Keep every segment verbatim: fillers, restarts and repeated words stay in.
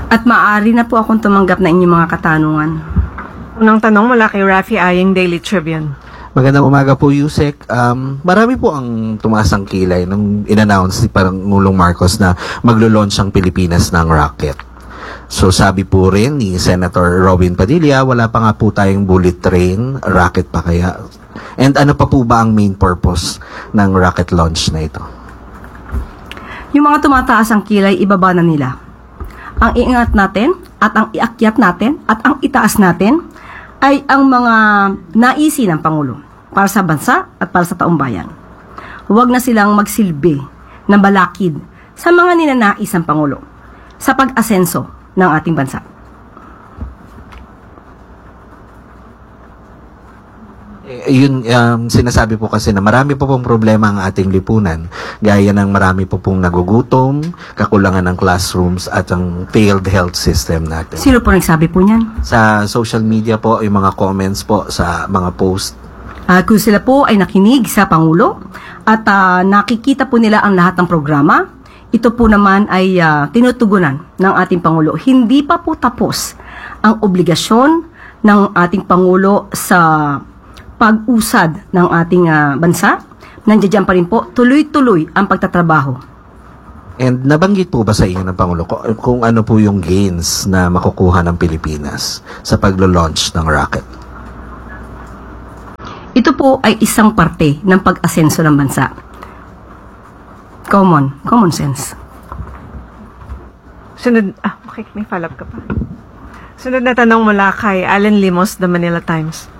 At maaari na po akong tumanggap na inyong mga katanungan. Unang tanong mula kay Rafi Aying, Daily Tribune. Magandang umaga po, Yusek. Um, marami po ang tumaas ang kilay nung in-announce ni Pangulong Marcos na maglo-launch ang Pilipinas ng rocket. So sabi po rin ni Senator Robin Padilla, wala pa nga po tayong bullet train, rocket pa kaya. And ano pa po ba ang main purpose ng rocket launch na ito? Yung mga tumataas ang kilay, ibaba na nila. Ang iingat natin at ang iakyat natin at ang itaas natin ay ang mga naisi ng Pangulo para sa bansa at para sa taong bayan. Huwag na silang magsilbi ng balakid sa mga ninanais ng Pangulo sa pag-asenso ng ating bansa. Eh, yun, um, sinasabi po kasi na marami po pong problema ang ating lipunan. Gaya ng marami po pong nagugutom, kakulangan ng classrooms at ang failed health system natin. Sino po nagsabi po niyan? Sa social media po, yung mga comments po sa mga post. Uh, kung sila po ay nakinig sa Pangulo at uh, nakikita po nila ang lahat ng programa, ito po naman ay uh, tinutugunan ng ating Pangulo. Hindi pa po tapos ang obligasyon ng ating Pangulo sa pag-usad ng ating uh, bansa. Nandiyan pa rin po, tuloy-tuloy ang pagtatrabaho. And nabanggit po ba sa inyo ng Pangulo kung, kung ano po yung gains na makukuha ng Pilipinas sa paglo-launch ng rocket? Ito po ay isang parte ng pag-asenso ng bansa. Common, common sense. Sunod, ah, okay, may follow-up ka pa. Sunod na tanong mula kay Alan Limos, The Manila Times.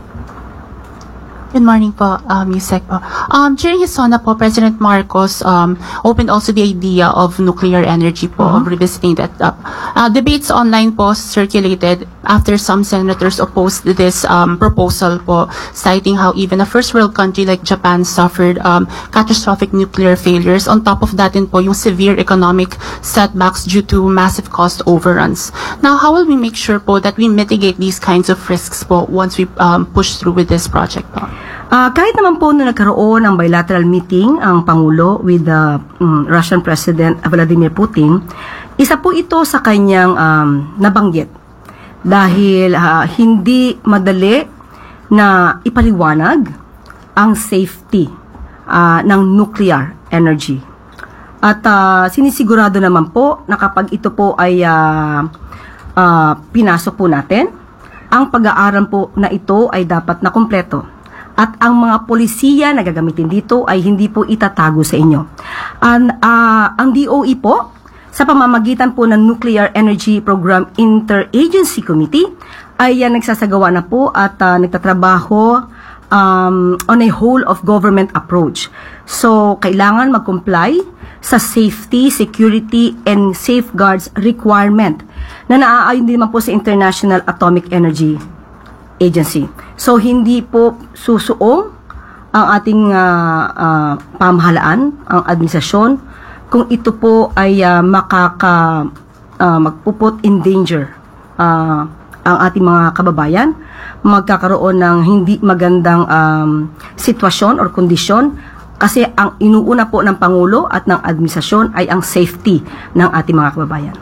Good morning po, um, Yusek po. Um, during his SONA po, President Marcos um, opened also the idea of nuclear energy po, Uh-huh. of revisiting that up. Uh, debates online po circulated after some senators opposed this um, proposal po, citing how even a first world country like Japan suffered um, catastrophic nuclear failures. On top of that din po, yung severe economic setbacks due to massive cost overruns. Now, how will we make sure po that we mitigate these kinds of risks po once we um, push through with this project po? Uh, kahit naman po na nagkaroon ng bilateral meeting ang Pangulo with the um, Russian President Vladimir Putin, isa po ito sa kanyang um, nabanggit dahil uh, hindi madali na ipaliwanag ang safety uh, ng nuclear energy. At uh, sinisigurado naman po na kapag ito po ay uh, uh, pinasok po natin, ang pag-aaral po na ito ay dapat na kumpleto. At ang mga polisiya na gagamitin dito ay hindi po itatago sa inyo. An, uh, ang D O E po, sa pamamagitan po ng Nuclear Energy Program Interagency Committee, ay uh, nagsasagawa na po at uh, nagtatrabaho um, on a whole of government approach. So, kailangan mag-comply sa safety, security, and safeguards requirement na naaayon din naman po sa International Atomic Energy Agency. So, hindi po susuong ang ating uh, uh, pamahalaan, ang administrasyon, kung ito po ay uh, makaka, uh, magpuput in danger uh, ang ating mga kababayan, magkakaroon ng hindi magandang um, sitwasyon or kondisyon, kasi ang inuuna po ng Pangulo at ng administrasyon ay ang safety ng ating mga kababayan.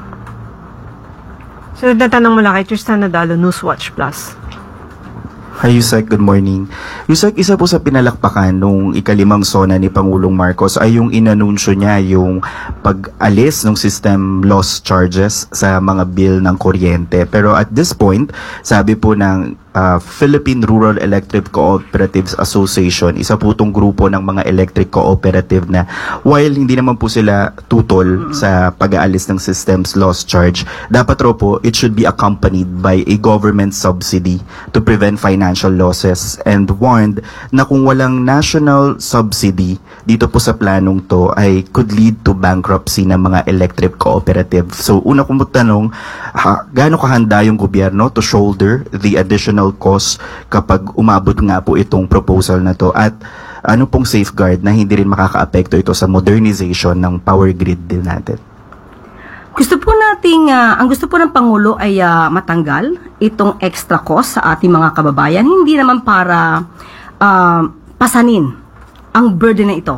Sunod na tanong mula kay Tristan Nadalo, Newswatch Plus. Hi, Yusek. Good morning. Yusek, isa po sa pinalakpakan nung ikalimang SONA ni Pangulong Marcos ay yung inanunsyo niya yung pag-alis ng system loss charges sa mga bill ng kuryente. Pero at this point, sabi po ng uh, Philippine Rural Electric Cooperatives Association, isa po itong grupo ng mga electric cooperative na while hindi naman po sila tutol sa pag-aalis ng systems loss charge, dapat raw po it should be accompanied by a government subsidy to prevent financial losses, and warned na kung walang national subsidy dito po sa planong to ay could lead to bankruptcy ng mga electric cooperative. So una kong tanong, ha, gaano kahanda yung gobyerno to shoulder the additional cost kapag umabot nga po itong proposal na to, at ano pong safeguard na hindi rin makakaapekto ito sa modernization ng power grid din natin? Gusto po nating, uh, ang gusto po ng Pangulo ay uh, matanggal itong extra cost sa ating mga kababayan. Hindi naman para uh, pasanin ang burden na ito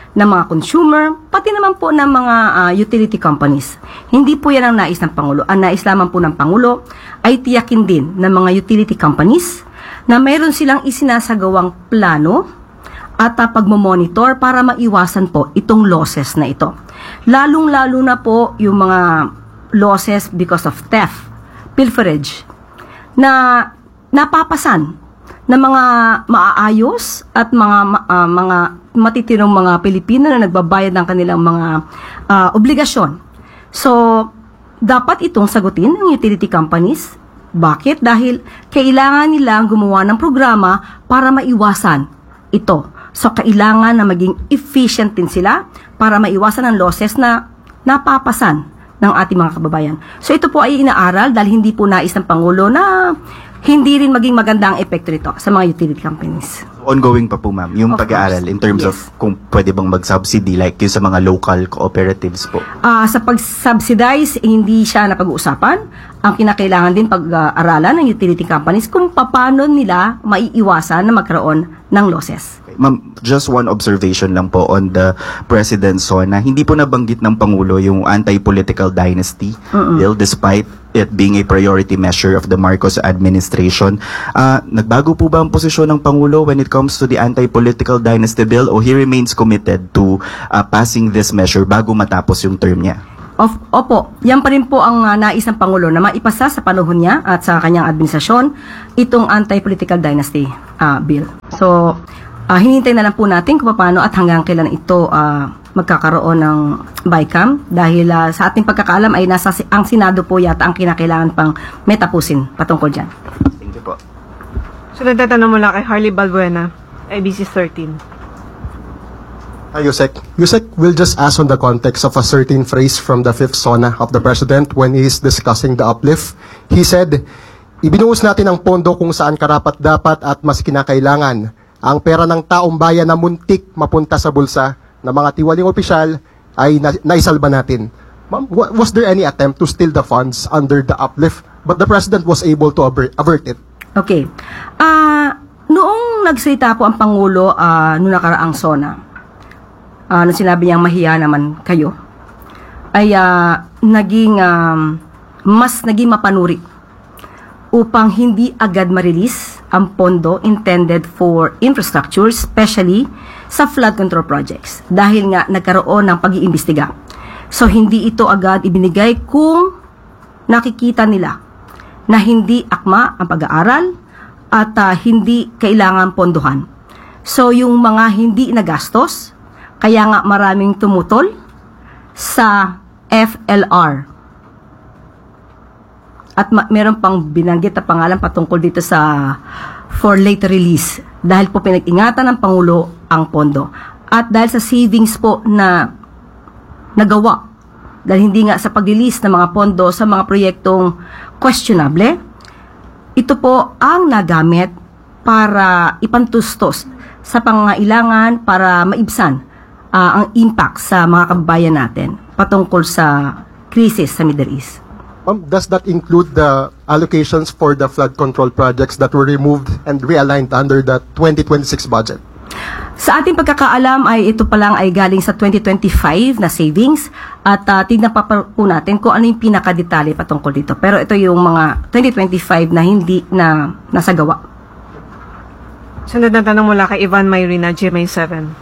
ng mga consumer, pati naman po ng mga ah, utility companies. Hindi po yan ang nais ng Pangulo. Ang nais lamang po ng Pangulo ay tiyakin din ng mga utility companies na mayroon silang isinasagawang plano at uh, pagmamonitor para maiwasan po itong losses na ito. Lalong-lalo na po yung mga losses because of theft, pilferage, na napapasan ng mga maaayos at mga uh, mga matitirong mga Pilipino na nagbabayad ng kanilang mga uh, obligasyon. So, dapat itong sagutin ng utility companies. Bakit? Dahil kailangan nilang gumawa ng programa para maiwasan ito. So, kailangan na maging efficient din sila para maiwasan ang losses na napapasan ng ating mga kababayan. So, ito po ay inaaral dahil hindi po nais ng Pangulo na hindi rin maging maganda ang epekto nito sa mga utility companies. Ongoing pa po, ma'am, yung Of pag-aaral course. in terms of Yes. kung pwede bang mag-subsidy like yung sa mga local cooperatives po. Ah, sa pag-subsidize, hindi siya napag-uusapan. Ang kinakailangan din pag-aralan ng utility companies kung paano nila maiiwasan na magkaroon ng losses. Ma'am, just one observation lang po on the President's SONA. Hindi po nabanggit ng Pangulo yung anti-political dynasty bill despite it being a priority measure of the Marcos administration. Ah, nagbago po ba ang posisyon ng Pangulo when it comes to the anti-political dynasty bill o he remains committed to ah, passing this measure bago matapos yung term niya? Of, opo, yan pa rin po ang uh, nais ng Pangulo na maipasa sa panahon niya at sa kanyang administrasyon itong anti-political dynasty uh, bill. So, uh, hinintay na lang po natin kung paano at hanggang kailan ito uh, magkakaroon ng BICAM dahil uh, sa ating pagkakaalam ay nasa si- ang Senado po yata ang kinakailangan pang metapusin patungkol dyan. Thank you po. Sunod na tanong mula kay Harley Balbuena, A B C thirteen. Hi, Yusek. Yusek will just ask on the context of a certain phrase from the fifth SONA of the President when he is discussing the uplift. He said, ibinuhos natin ang pondo kung saan karapat-dapat at mas kinakailangan. Ang pera ng taong bayan na muntik mapunta sa bulsa ng mga tiwaling opisyal ay na- naisalba natin. Ma'am, wa- was there any attempt to steal the funds under the uplift? But the President was able to aver- avert it. Okay. Ah, noong nagsalita po ang Pangulo ah, noong nakaraang SONA, ah, nung sinabi niyang mahiya naman kayo, ay ah, naging um, mas naging mapanuri upang hindi agad ma-release ang pondo intended for infrastructure, especially sa flood control projects. Dahil nga nagkaroon ng pag-iimbestiga. So, hindi ito agad ibinigay kung nakikita nila na hindi akma ang pag-aaral at ah, hindi kailangan pondohan. So, yung mga hindi nagastos, kaya nga maraming tumutol sa F L R. At ma- meron pang binanggit na pangalan patungkol dito sa for late release dahil po pinag-ingatan ng Pangulo ang pondo. At dahil sa savings po na nagawa, dahil hindi nga sa pag-release ng mga pondo sa mga proyektong questionable, ito po ang nagamit para ipantustos sa pangangailangan para maibsan ah, ang impact sa mga kababayan natin patungkol sa krisis sa Middle East. Ma'am, does that include the allocations for the flood control projects that were removed and realigned under the twenty twenty-six budget? Sa ating pagkakaalam ay ito pa lang ay galing sa twenty twenty-five na savings at uh, tignan pa po natin kung ano yung pinakadetalye patungkol dito. Pero ito yung mga twenty twenty-five na hindi na nasagawa. Sunod na tanong mula kay Ivan Mayrina, G M A seven.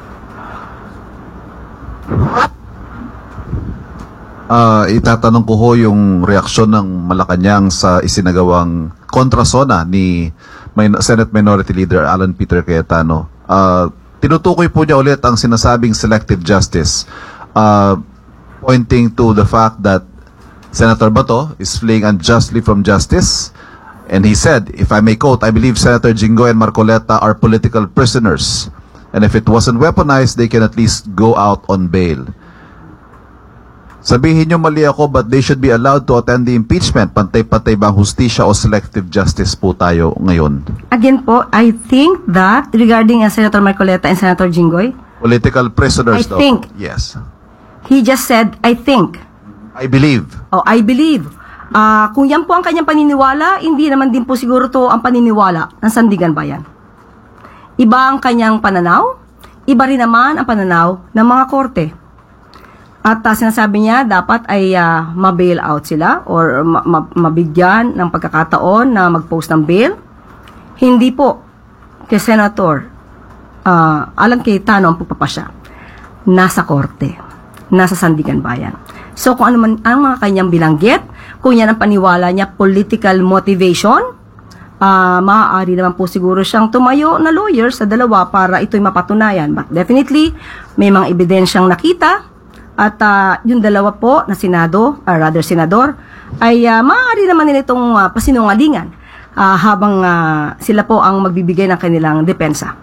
Ah, itatanong ko ho yung reaksyon ng Malacanang sa isinagawang kontrasona ni Min- Senate Minority Leader Alan Peter Cayetano. Ah, tinutukoy po niya ulit ang sinasabing selective justice, ah, pointing to the fact that Senator Bato is fleeing unjustly from justice. And he said, if I may quote, I believe Senator Jinggoy and Marcoleta are political prisoners. And if it wasn't weaponized, they can at least go out on bail. Sabihin nyo mali ako, but they should be allowed to attend the impeachment. Pantay-pantay ba ang hustisya o selective justice po tayo ngayon? Again po, I think that regarding uh, Senator Marcoleta and Senator Jinggoy, Political prisoners I daw. think- Yes. he just said, I think. I believe. Oh, I believe. Ah, kung yan po ang kanyang paniniwala, hindi naman din po siguro to ang paniniwala ng Sandigan Bayan. Iba ang kanyang pananaw, iba rin naman ang pananaw ng mga korte. At uh, sinasabi niya dapat ay uh, ma-bail out sila or ma- ma- mabigyan ng pagkakataon na mag-post ng bail. Hindi po kay Senator uh, Alan Cayetano ang pagpapasya. Nasa korte. Nasa Sandigan Bayan. So kung ano man ang mga kanyang binanggit, kung yan ang paniwala niya political motivation, uh, maaari naman po siguro siyang tumayo na lawyer sa dalawa para ito'y mapatunayan. But definitely, may mga ebidensyang nakita at uh, yung dalawa po na senado, or rather senador, ay uh, maaari naman nila itong uh, pasinungalingan uh, habang uh, sila po ang magbibigay ng kanilang depensa.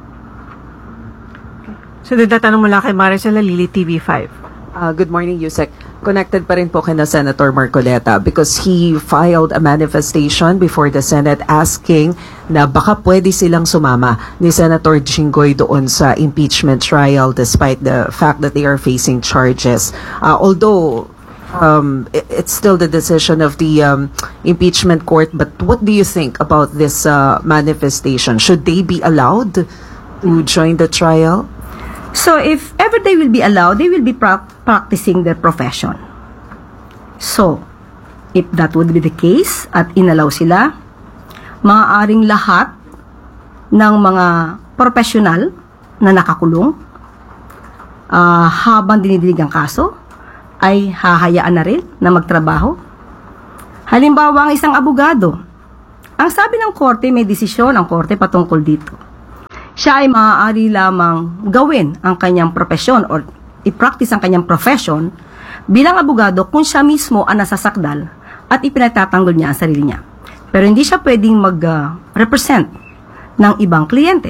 So, tatanong mula kay Maricel Lili, T V five. Uh, good morning, Yusek. Connected pa rin po kina Senator Marcoleta because he filed a manifestation before the Senate asking na baka pwede silang sumama ni Senator Jinggoy doon sa impeachment trial despite the fact that they are facing charges. Uh, although um, it- it's still the decision of the um, impeachment court, but what do you think about this uh, manifestation? Should they be allowed to join the trial? So, if ever they will be allowed, they will be pra- practicing their profession. So, if that would be the case at inalaw sila, maaaring lahat ng mga profesional na nakakulong ah, habang dinidinig ang kaso ay hahayaan na rin na magtrabaho. Halimbawa, ang isang abogado. Ang sabi ng korte, may desisyon ang korte patungkol dito. Siya ay maaari lamang gawin ang kanyang profesyon or i-practice ang kanyang profession bilang abogado kung siya mismo ang nasasakdal at ipinagtatanggol niya ang sarili niya. Pero hindi siya pwedeng mag-represent ng ibang kliyente.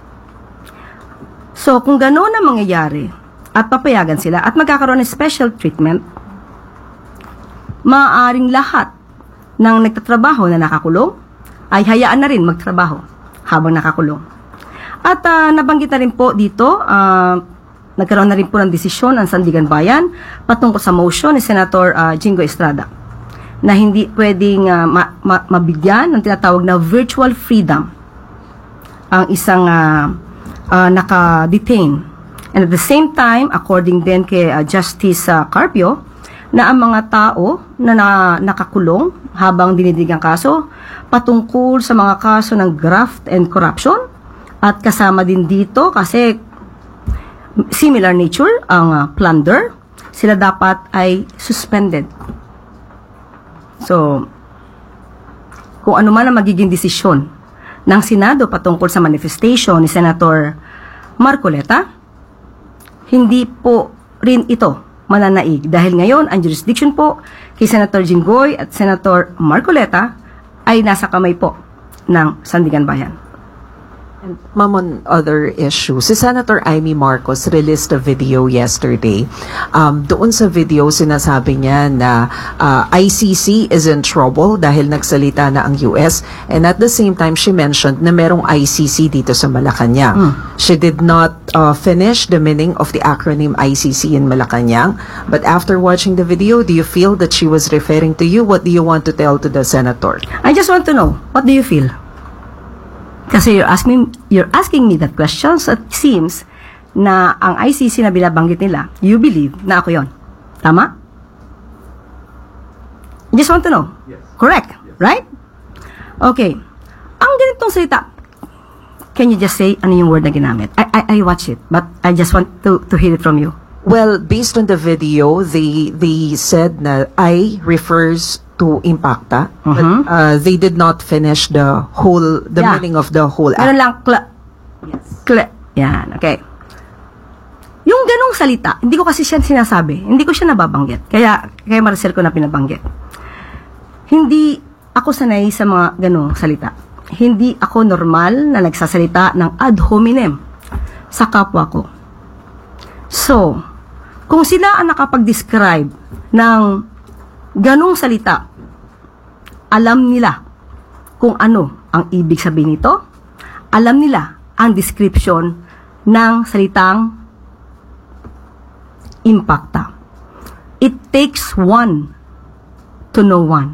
So, kung gano'n ang mangyayari at papayagan sila at magkakaroon ng special treatment, maaaring lahat ng nagtatrabaho na nakakulong ay hayaan na rin magtrabaho habang nakakulong. At uh, nabanggit na rin po dito, uh, nagkaroon na rin po ng desisyon ang Sandigan Bayan patungkol sa motion ni Senator uh, Jinggoy Estrada na hindi pwedeng uh, ma- ma- mabigyan ng tinatawag na virtual freedom ang isang uh, uh, naka-detain. And at the same time, according din kay uh, Justice uh, Carpio, na ang mga tao na, na nakakulong habang dinidig ang kaso patungkol sa mga kaso ng graft and corruption at kasama din dito kasi similar nature ang uh, plunder, sila dapat ay suspended. So, kung ano man ang magiging desisyon ng Senado patungkol sa manifestation ni Senator Marcoleta, hindi po rin ito mananaig dahil ngayon ang jurisdiction po kay Senator Jinggoy at Senator Marcoleta ay nasa kamay po ng Sandigan Bayan. And ma'am, on other issues, si Senator Amy Marcos released a video yesterday. Um, doon sa video, sinasabi niya na uh, I C C is in trouble dahil nagsalita na ang U S, and at the same time, she mentioned na merong I C C dito sa Malacanang. Mm. She did not uh, finish the meaning of the acronym I C C in Malacanang, but after watching the video, do you feel that she was referring to you? What do you want to tell to the senator? I just want to know, what do you feel? Kasi you're asking, you're asking me that question, so it seems na ang I C C na binabanggit nila, you believe na ako yon. Tama? Just want to know. Yes. Correct, right? Okay. Ang ganitong salita, can you just say ano yung word na ginamit? I, I, I watch it, but I just want to, to hear it from you. Well, based on the video, they they said na I refers to Impacta, but Mhm. uh, they did not finish the whole, the Yeah. meaning of the whole Meron act. lang, kla, kla, yan, okay. Yung ganong salita, hindi ko kasi siya sinasabi, hindi ko siya nababanggit. Kaya, kaya Maricel ko na pinabanggit. Hindi ako sanay sa mga ganong salita. Hindi ako normal na nagsasalita ng ad hominem sa kapwa ko. So, kung sila ang nakapag-describe ng ganong salita, alam nila kung ano ang ibig sabihin nito, alam nila ang description ng salitang Impacta. It takes one to know one.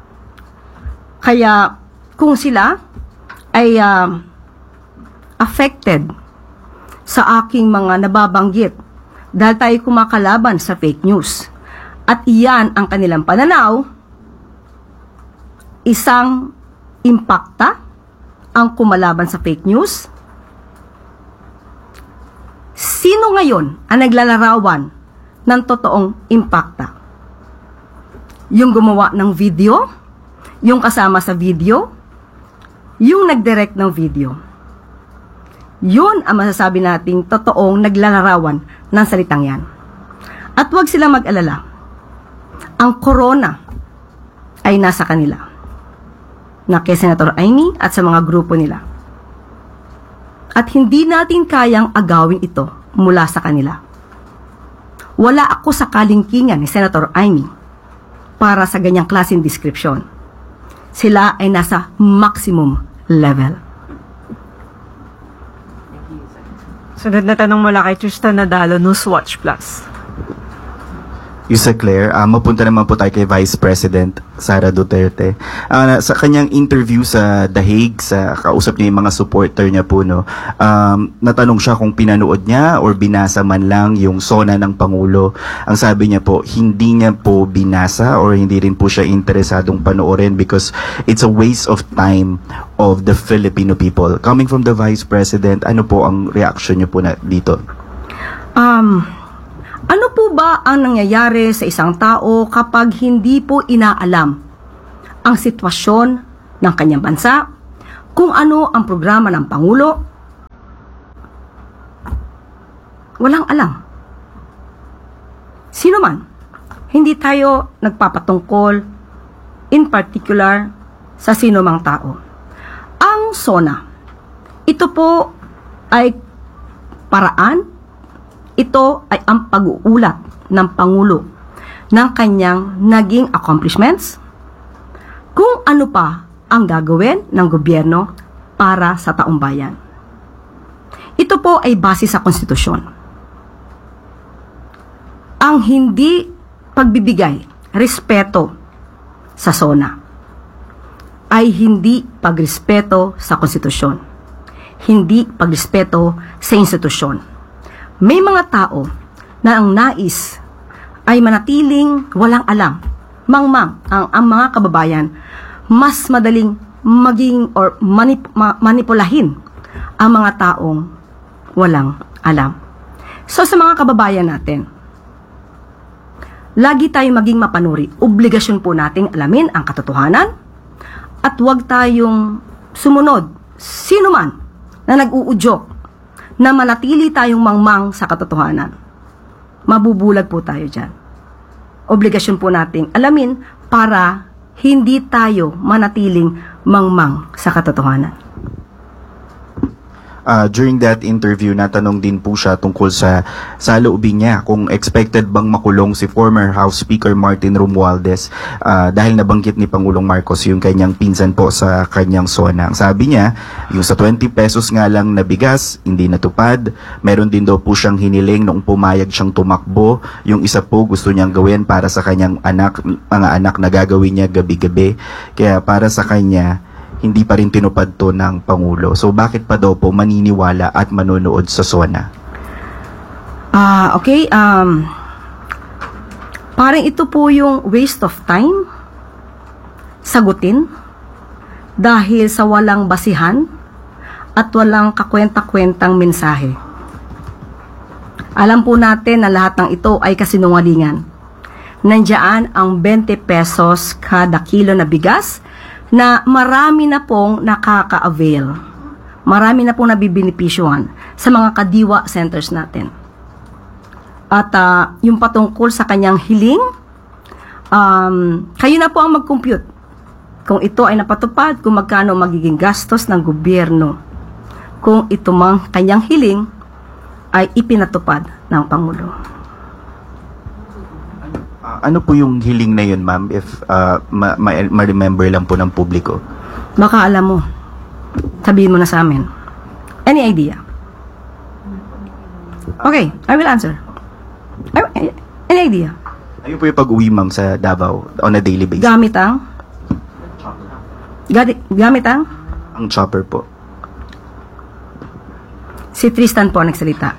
Kaya, kung sila ay uh, affected sa aking mga nababanggit dahil tayo kumakalaban sa fake news. At iyan ang kanilang pananaw, isang impakta ang kumalaban sa fake news. Sino ngayon ang naglalarawan ng totoong impakta? Yung gumawa ng video? Yung kasama sa video? Yung nag-direct ng video? Yun ang masasabi nating totoong naglalarawan ng salitang yan. At huwag silang mag-alala. Ang corona ay nasa kanila. Na kay Senator Amy at sa mga grupo nila. At hindi natin kayang agawin ito mula sa kanila. Wala ako sa kalingkingan ni Senator Amy para sa ganyang klaseng description. Sila ay nasa maximum level. Sunod na tanong mula kay Tristan Nadalo, Newswatch Plus. Yusek Claire, uh, mapunta naman po tayo kay Vice President Sara Duterte. Uh, sa kanyang interview sa The Hague, sa kausap niya yung mga supporter niya po, no, um, natanong siya kung pinanood niya or binasa man lang yung SONA ng Pangulo. Ang sabi niya po, hindi niya po binasa or hindi rin po siya interesadong panoorin because it's a waste of time of the Filipino people. Coming from the Vice President, ano po ang reaction niyo po na dito? Um... Ano po ba ang nangyayari sa isang tao kapag hindi po inaalam ang sitwasyon ng kanyang bansa, kung ano ang programa ng Pangulo? Walang alam. Sino man, hindi tayo nagpapatungkol in particular sa sino mang tao. Ang SONA, ito po ay paraan. Ito ay ang pag-uulat ng Pangulo ng kanyang naging accomplishments, kung ano pa ang gagawin ng gobyerno para sa taong bayan. Ito po ay base sa konstitusyon. Ang hindi pagbibigay respeto sa SONA ay hindi pagrespeto sa konstitusyon, hindi pagrespeto sa institusyon. May mga tao na ang nais ay manatiling walang alam. Mangmang ang, ang mga kababayan mas madaling maging or manip, ma, manipulahin ang mga taong walang alam. So sa mga kababayan natin, lagi tayong maging mapanuri. Obligasyon po nating alamin ang katotohanan at huwag tayong sumunod sino man na nag-uudyok na manatili tayong mangmang sa katotohanan. Mabubulag po tayo dyan. Obligasyon po nating alamin para hindi tayo manatiling mangmang sa katotohanan. Uh, during that interview, natanong din po siya tungkol sa saloobin niya kung expected bang makulong si former House Speaker Martin Romualdez uh, dahil nabanggit ni Pangulong Marcos yung kanyang pinsan po sa kanyang SONA. Ang sabi niya, yung sa twenty pesos nga lang na bigas, hindi natupad. Meron din daw po siyang hiniling noong pumayag siyang tumakbo. Yung isa po gusto niyang gawin para sa kanyang anak, mga anak na gagawin niya gabi-gabi. Kaya para sa kanya, hindi pa rin tinupad to ng Pangulo. So bakit pa daw po maniniwala at manonood sa SONA? Ah, uh, okay. Um, parang ito po yung waste of time sagutin dahil sa walang basihan at walang kakwenta-kwentang mensahe. Alam po natin na lahat ng ito ay kasinungalingan. Nandiyan ang twenty pesos kada kilo na bigas na marami na pong nakaka-avail. Marami na pong nabibinipisyuhan sa mga kadiwa centers natin. At uh, yung patungkol sa kanyang hiling, um, kayo na po ang mag-compute kung ito ay napatupad, kung magkano magiging gastos ng gobyerno kung ito mang kanyang hiling ay ipinatupad ng Pangulo. Ano po yung hiling na yun, ma'am, if uh, ma- ma- ma-remember lang po ng publiko? Baka alam mo. Sabihin mo na sa amin. Any idea? Okay, I will answer. I- Any idea? Ayun po yung pag-uwi, ma'am, sa Davao on a daily basis. Gamit ang? Gadi- gamit ang? Ang chopper po. Si Tristan po ang nagsalita.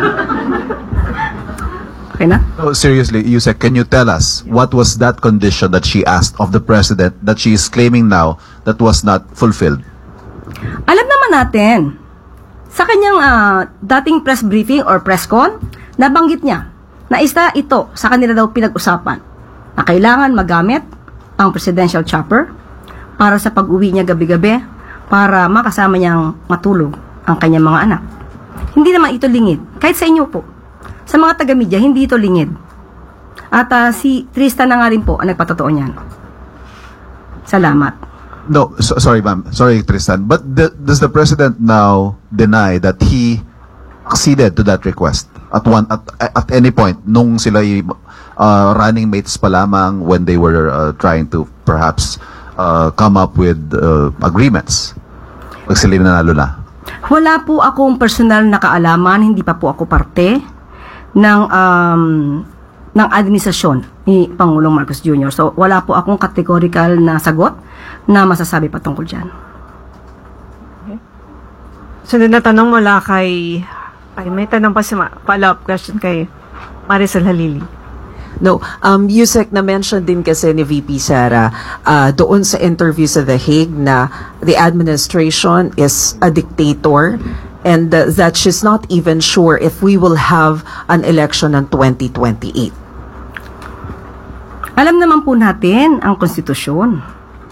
Okay na? No, seriously, Yusek, can you tell us what was that condition that she asked of the president that she is claiming now that was not fulfilled? Alam naman natin, sa kanyang ah, dating press briefing or press con, nabanggit niya na isa ito sa kanila daw pinag-usapan na kailangan magamit ang presidential chopper para sa pag-uwi niya gabi-gabi para makasama niyang matulog ang kanyang mga anak. Hindi naman ito lingid. Kahit sa inyo po. Sa mga taga-media, hindi ito lingid. At ah, si Tristan na nga rin po ang nagpatotoo niyan. Salamat. No, so, sorry ma'am. Sorry, Tristan. But the, does the president now deny that he acceded to that request at one at at any point nung sila uh, running mates pa lamang when they were uh, trying to perhaps uh, come up with uh, agreements? Pag sila nanalo na. Wala po akong personal na kaalaman, hindi pa po ako parte ng um, ng administrasyon ni Pangulong Marcos Junior So wala po akong categorical na sagot na masasabi patungkol diyan. Sunod na tanong mula kay... Ay, may tanong pa si Ma- follow-up question kay Maricel Halili. No, um, Yusek, na-mention din kasi ni V P Sara uh, doon sa interview sa The Hague na the administration is a dictator and uh, that she's not even sure if we will have an election in twenty twenty-eight. Alam naman po natin ang konstitusyon.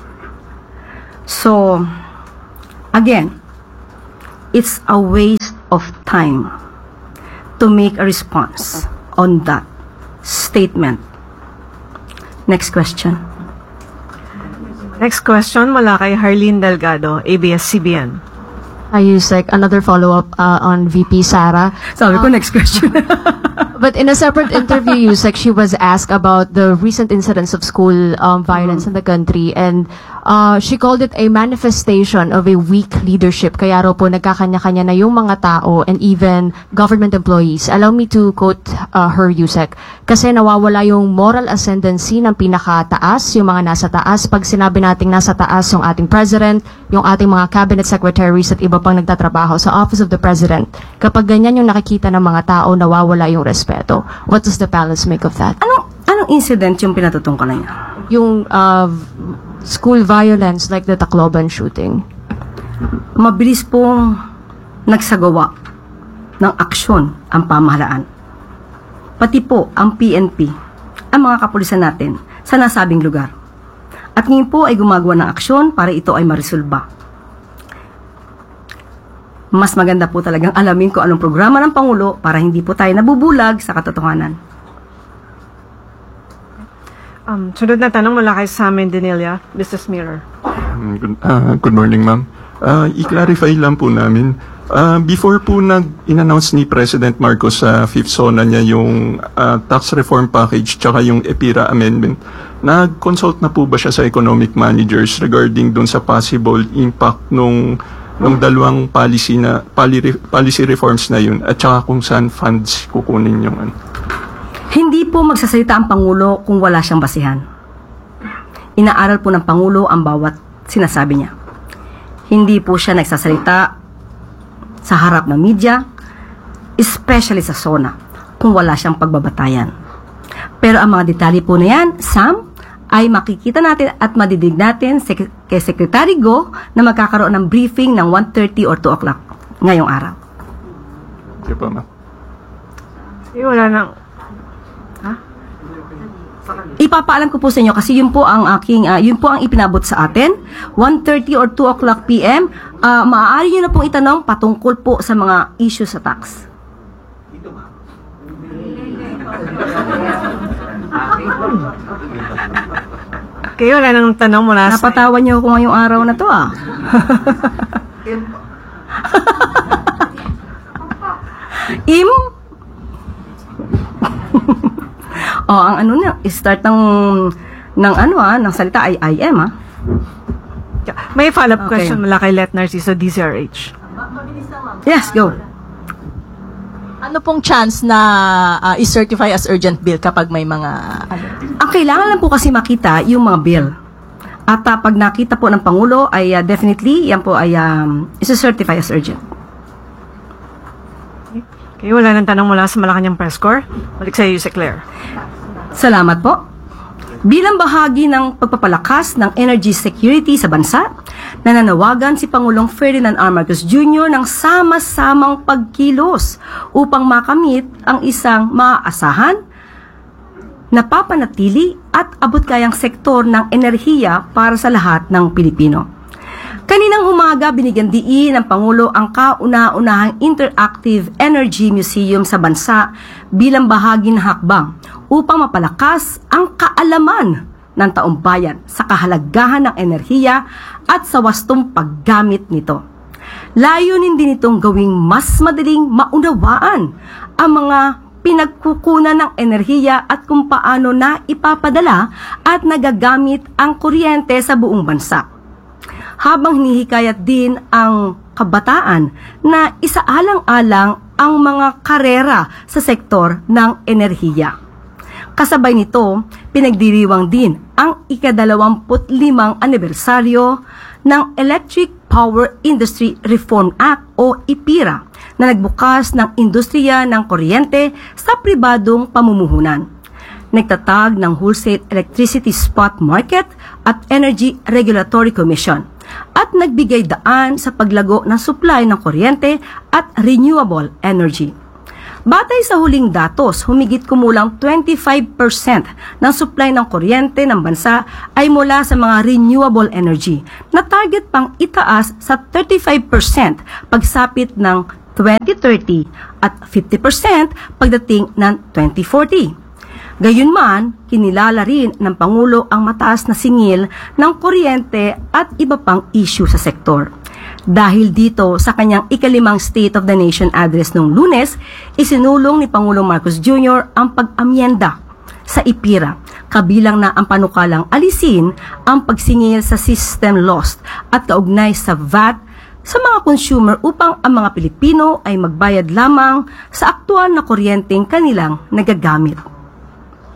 So, again, it's a waste of time to make a response on that statement. Next question. Next question mula kay Harleen Delgado, A B S C B N. Hi, Yusek. Another follow-up uh, on V P Sara. Sabi ko, next question. But in a separate interview, Yusek, she was asked about the recent incidents of school um, violence in the country, and uh, she called it a manifestation of a weak leadership. Kaya raw po nagkakanya-kanya na yung mga tao and even government employees. Allow me to quote uh, her, Yusek. Kasi nawawala yung moral ascendancy ng pinakataas, yung mga nasa taas. Pag sinabi nating nasa taas yung ating president, yung ating mga cabinet secretaries at iba pang nagtatrabaho sa Office of the President, kapag ganyan yung nakikita ng mga tao, nawawala yung respeto. What does the palace make of that? Anong, anong incident yung pinatutungkalan niya? Yung uh, school violence like the Tacloban shooting. Mabilis pong nagsagawa ng aksyon ang pamahalaan. Pati po ang P N P, ang mga kapulisan natin sa nasabing lugar. At ngayon po ay gumagawa ng aksyon para ito ay marisolba. Mas maganda po talagang alamin ko anong programa ng Pangulo para hindi po tayo nabubulag sa katotohanan. Um, sunod na tanong mula kay Samin Dinilia, Business Mirror. Um, good, uh, good morning, ma'am. Uh, i-clarify lang po namin. Uh, before po nag-in-announce ni President Marcos sa fifth SONA niya yung uh, tax reform package tsaka yung EPIRA amendment, nag-consult na po ba siya sa economic managers regarding dun sa possible impact nung nung dalawang policy na poli- policy reforms na yun at saka kung saan funds kukunin yung ano? Hindi po magsasalita ang Pangulo kung wala siyang basihan. Inaaral po ng Pangulo ang bawat sinasabi niya. Hindi po siya nagsasalita sa harap ng media, especially sa SONA, kung wala siyang pagbabatayan. Pero ang mga detalye po na yan, Sam, ay makikita natin at madidig natin sek- kay Secretary Go na magkakaroon ng briefing ng one thirty or two o'clock ngayong araw. Okay po, ma'am. Eh, wala nang... Ipapaalam ko po sa inyo kasi yun po ang aking uh, yun po ang ipinabot sa atin one thirty or two o'clock p m uh, maaari niyo na pong itanong patungkol po sa mga issue sa tax. Okay, wala nang tanong mula sa... Napatawa niyo ako ngayong araw na to ah. Im Oh, ang ano na, start ng ng ano ah, ng salita ay I am ah. May follow-up Okay. question mula kay Let Narciso, D Z R H. Yes, go. Ano pong chance na uh, i-certify as urgent bill kapag may mga ano? Ang kailangan lang po kasi makita yung mga bill. At uh, pag nakita po ng Pangulo ay uh, definitely yan po ay um, isa-certify as urgent. Okay, wala nang tanong mula sa Malacanang Press Corps. Balik sa iyo, Yusek Claire. Salamat po. Bilang bahagi ng pagpapalakas ng energy security sa bansa, nananawagan si Pangulong Ferdinand R. Marcos Junior ng sama-samang pagkilos upang makamit ang isang maaasahan, napapanatili at abot-kayang sektor ng enerhiya para sa lahat ng Pilipino. Kaninang umaga, binigyan diin ng Pangulo ang kauna-unahang Interactive Energy Museum sa bansa bilang bahagi ng hakbang upang mapalakas ang kaalaman ng taong bayan sa kahalagahan ng enerhiya at sa wastong paggamit nito. Layunin din itong gawing mas madaling maunawaan ang mga pinagkukunan ng enerhiya at kung paano na ipapadala at nagagamit ang kuryente sa buong bansa. Habang hinihikayat din ang kabataan na isaalang-alang ang mga karera sa sektor ng enerhiya. Kasabay nito, pinagdiriwang din ang ikadalawamput limang anibersaryo ng Electric Power Industry Reform Act o I P I R A na nagbukas ng industriya ng kuryente sa pribadong pamumuhunan. Nagtatag ng Wholesale Electricity Spot Market at Energy Regulatory Commission at nagbigay daan sa paglago ng supply ng kuryente at renewable energy. Batay sa huling datos, humigit kumulang twenty-five percent ng supply ng kuryente ng bansa ay mula sa mga renewable energy na target pang itaas sa thirty-five percent pagsapit ng twenty thirty at fifty percent pagdating ng twenty forty. Gayunman, kinilala rin ng Pangulo ang mataas na singil ng kuryente at iba pang issue sa sektor. Dahil dito, sa kanyang ikalimang State of the Nation address noong Lunes, isinulong ni Pangulong Marcos Junior ang pag-amyenda sa I P I R A, kabilang na ang panukalang alisin ang pagsingil sa system loss at kaugnay sa V A T sa mga consumer upang ang mga Pilipino ay magbayad lamang sa aktual na kuryenteng kanilang nagagamit.